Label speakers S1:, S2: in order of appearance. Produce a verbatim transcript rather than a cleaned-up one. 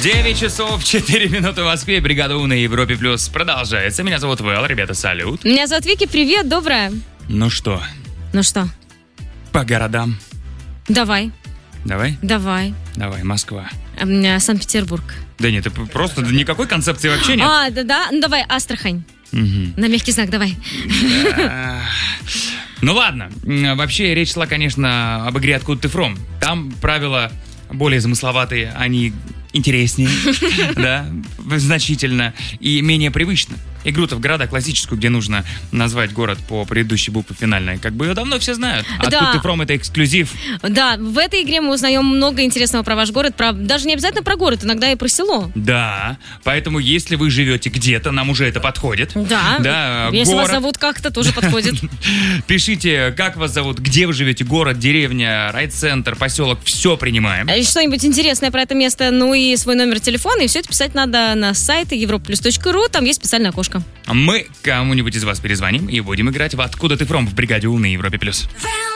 S1: девять часов четыре минуты в Москве. Бригада У на Европе Плюс продолжается. Меня зовут Вэл, ребята, салют.
S2: Меня зовут Вики, привет, доброе.
S1: Ну что?
S2: Ну что?
S1: По городам.
S2: Давай.
S1: Давай?
S2: Давай.
S1: Давай, Москва.
S2: У меня Санкт-Петербург.
S1: Да нет, это просто никакой концепции вообще нет.
S2: А, да-да, ну давай, Астрахань.
S1: Угу.
S2: На мягкий знак, давай.
S1: Да. Ну ладно, вообще речь шла, конечно, об игре «Откуда ты фром?». Там правила более замысловатые, они интереснее, да, значительно, и менее привычно. Игру-то в города классическую, где нужно назвать город по предыдущей букве финальной, как бы ее давно все знают. «Откуда
S2: Да.
S1: ты фром» — это эксклюзив.
S2: Да, в этой игре мы узнаем много интересного про ваш город, про даже не обязательно про город, иногда и про село.
S1: Да, поэтому если вы живете где-то, нам уже это подходит.
S2: Да,
S1: Да,
S2: если
S1: город.
S2: вас зовут как-то, тоже подходит.
S1: Пишите, как вас зовут, где вы живете, город, деревня, райцентр, поселок, все принимаем.
S2: И что-нибудь интересное про это место, ну и свой номер телефона, и все это писать надо на сайт европа плюс точка ру, там есть специальное окошко.
S1: Мы кому-нибудь из вас перезвоним и будем играть в «Откуда ты фром» в бригаде У на Европе Плюс.